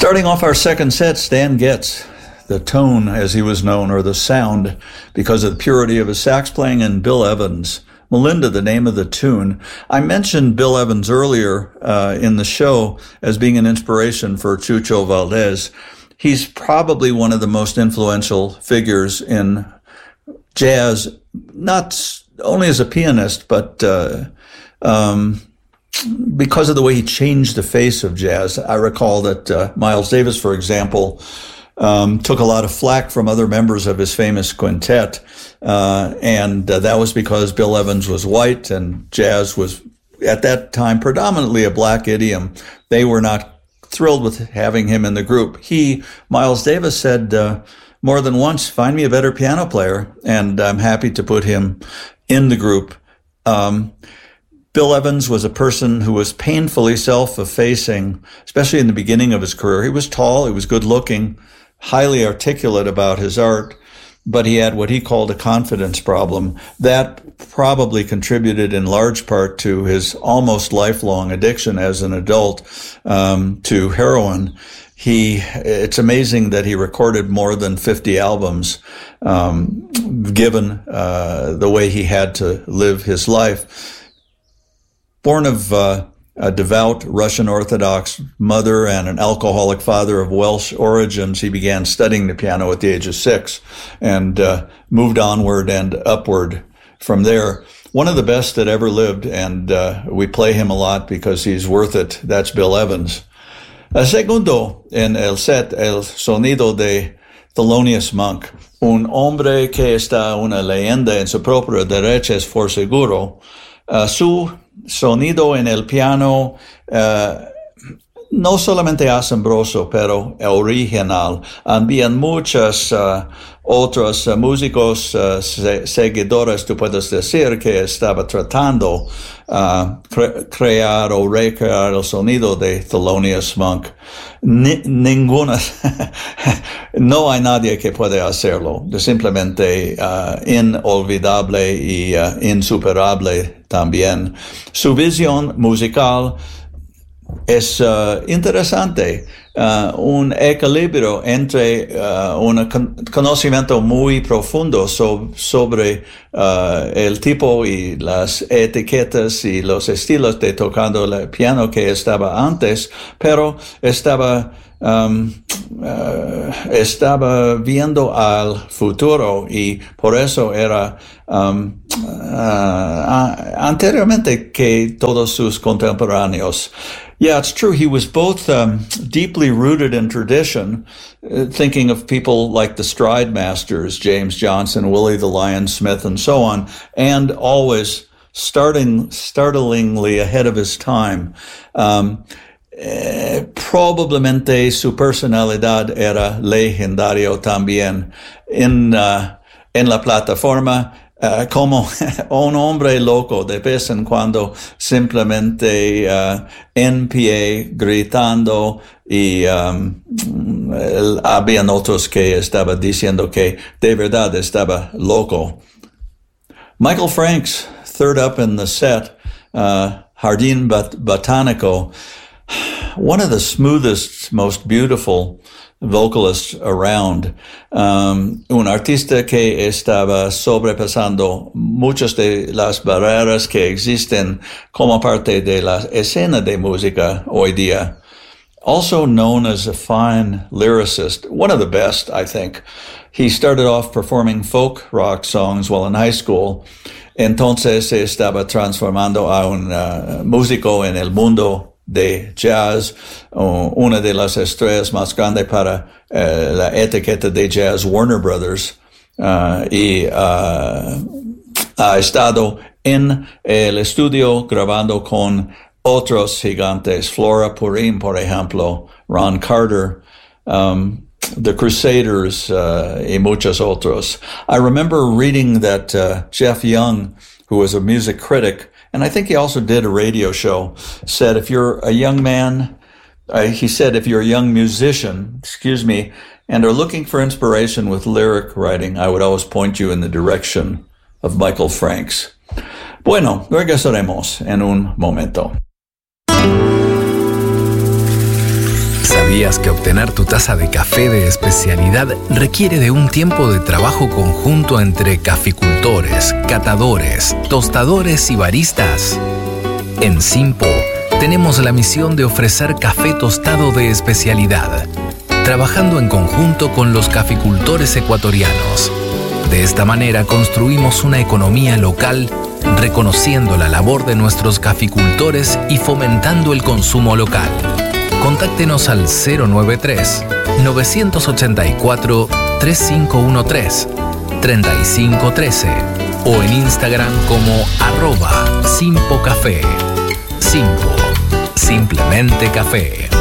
Starting off our second set, Stan Getz, the tone, as he was known, or the sound, because of the purity of his sax playing, and Bill Evans. Melinda, the name of the tune. I mentioned Bill Evans earlier in the show as being an inspiration for Chucho Valdés. He's probably one of the most influential figures in jazz, not only as a pianist, but because of the way he changed the face of jazz. I recall that Miles Davis, for example, took a lot of flack from other members of his famous quintet, and that was because Bill Evans was white and jazz was, at that time, predominantly a black idiom. They were not thrilled with having him in the group. Miles Davis, said more than once, "Find me a better piano player," and I'm happy to put him in the group. Bill Evans was a person who was painfully self-effacing, especially in the beginning of his career. He was tall, he was good-looking, highly articulate about his art, but he had what he called a confidence problem. That probably contributed in large part to his almost lifelong addiction as an adult to heroin. It's amazing that he recorded more than 50 albums, given the way he had to live his life. Born of a devout Russian Orthodox mother and an alcoholic father of Welsh origins, he began studying the piano at the age of 6 and moved onward and upward from there. One of the best that ever lived, and we play him a lot because he's worth it. That's Bill Evans. Segundo en el set, el sonido de Thelonious Monk, un hombre que está una leyenda en su propia derecha es por seguro. Su sonido en el piano no solamente asombroso, pero original. Habían muchos otros músicos seguidores, tú puedes decir, que estaba tratando crear o recrear el sonido de Thelonious Monk. Ninguna, no hay nadie que puede hacerlo. Simplemente inolvidable y insuperable también. Su visión musical es interesante, un equilibrio entre un conocimiento muy profundo sobre el tipo y las etiquetas y los estilos de tocando el piano que estaba antes, pero estaba viendo al futuro, y por eso era anteriormente que todos sus contemporáneos. Yeah, it's true. He was both deeply rooted in tradition, thinking of people like the Stride Masters, James Johnson, Willie the Lion Smith, and so on, and always startlingly ahead of his time. Probablemente su personalidad era legendario también en la plataforma. Como un hombre loco, de vez en cuando simplemente en pie, gritando, y habían otros que estaban diciendo que de verdad estaba loco. Michael Franks, third up in the set, Jardín Botánico, one of the smoothest, most beautiful vocalists around, un artista que estaba sobrepasando muchas de las barreras que existen como parte de la escena de música hoy día. Also known as a fine lyricist, one of the best, I think. He started off performing folk rock songs while in high school. Entonces se estaba transformando a un músico en el mundo de jazz, una de las estrellas más grandes para la etiqueta de jazz, Warner Brothers, y ha estado en el estudio grabando con otros gigantes, Flora Purim, por ejemplo, Ron Carter, The Crusaders, y muchos otros. I remember reading that Jeff Young, who was a music critic, and I think he also did a radio show, said if you're a young man, if you're a young musician, and are looking for inspiration with lyric writing, I would always point you in the direction of Michael Franks. Bueno, regresaremos en un momento. ¿Sabías que obtener tu taza de café de especialidad requiere de un tiempo de trabajo conjunto entre caficultores, catadores, tostadores y baristas? En Simpo tenemos la misión de ofrecer café tostado de especialidad, trabajando en conjunto con los caficultores ecuatorianos. De esta manera construimos una economía local, reconociendo la labor de nuestros caficultores y fomentando el consumo local. Contáctenos al 093-984-3513, 3513 o en Instagram como @SimpoCafé. Simpo, simplemente café.